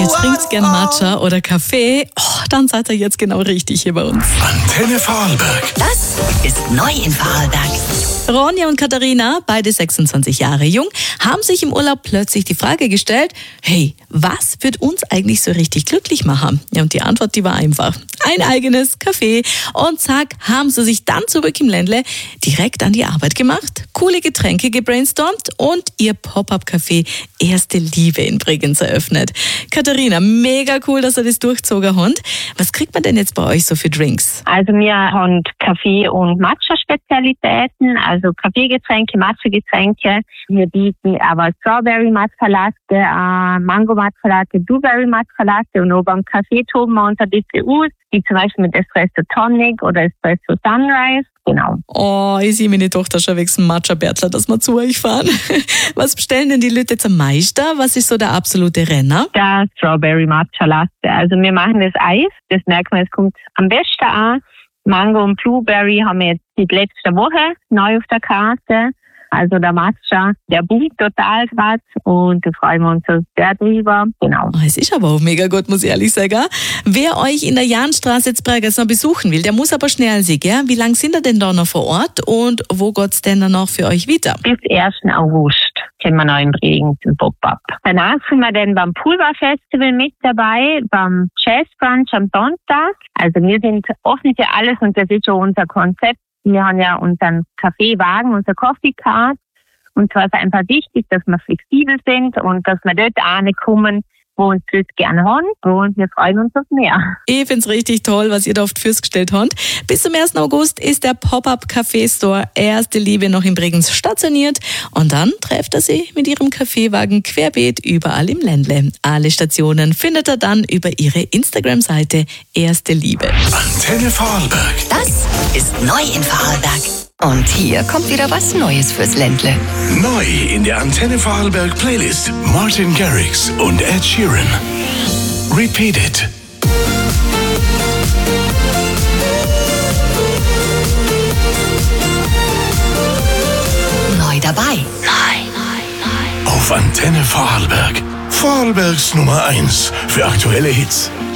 Ihr trinkt gern Matcha oder Kaffee? Oh, dann seid ihr jetzt genau richtig hier bei uns. Antenne Vorarlberg. Das ist neu in Vorarlberg. Ronja und Katharina, beide 26 Jahre jung, haben sich im Urlaub plötzlich die Frage gestellt, hey, was wird uns eigentlich so richtig glücklich machen? Ja, und die Antwort, die war einfach. Ein eigenes Café. Und zack, haben sie sich dann zurück im Ländle direkt an die Arbeit gemacht, coole Getränke gebrainstormt und ihr Pop-Up-Café Erste Liebe in Bregenz eröffnet. Katharina, mega cool, dass ihr das durchzogen habt. Was kriegt man denn jetzt bei euch so für Drinks? Also wir haben Kaffee- und Matcha-Spezialitäten, also Kaffeegetränke, Matcha-Getränke. Wir bieten aber Strawberry-Matcha-Latte, Mango-Matcha-Latte, Blueberry-Matcha-Latte und auch beim Kaffee toben wir uns ein bisschen aus, wie zum Beispiel mit Espresso Tonic oder Espresso Sunrise. Genau. Oh, ich sehe meine Tochter schon wegen Matcha-Bärtler, dass wir zu euch fahren. Was bestellen denn die Leute jetzt am meisten? Was ist so der absolute Renner? Der Strawberry Matcha Latte. Also wir machen das Eis, das merkt man, es kommt am besten an. Mango und Blueberry haben wir jetzt die letzte Woche neu auf der Karte. Also der Matcha, der boomt total gerade und da freuen wir uns sehr drüber. Genau. Es ist aber auch mega gut, muss ich ehrlich sagen. Wer euch in der Jahnstraße jetzt Bregenz noch besuchen will, der muss aber schnell sein, gell? Wie lange sind ihr denn da noch vor Ort und wo geht's denn dann noch für euch weiter? Bis 1. August können wir noch in Bregenz ein Pop-Up. Danach sind wir dann beim Pulver-Festival mit dabei, beim Jazz-Brunch am Sonntag. Also wir sind offen für alles und das ist schon unser Konzept. Wir haben ja unseren Kaffeewagen, unser Coffee Card. Und zwar ist einfach wichtig, dass wir flexibel sind und dass wir dort ankommen, wo uns das gerne haben. Und wir freuen uns auf mehr. Ich finde es richtig toll, was ihr da auf die Füße gestellt habt. Bis zum 1. August ist der Pop-Up-Café-Store Erste Liebe noch in Bregenz stationiert. Und dann trefft er sie mit ihrem Kaffeewagen querbeet überall im Ländle. Alle Stationen findet er dann über ihre Instagram-Seite Erste Liebe. Antenne Vorarlberg. Das ist neu in Vorarlberg. Und hier kommt wieder was Neues fürs Ländle. Neu in der Antenne Vorarlberg Playlist. Martin Garrix und Ed Sheeran. Repeat it. Neu dabei. Auf Antenne Vorarlberg. Vorarlbergs Nummer 1 für aktuelle Hits.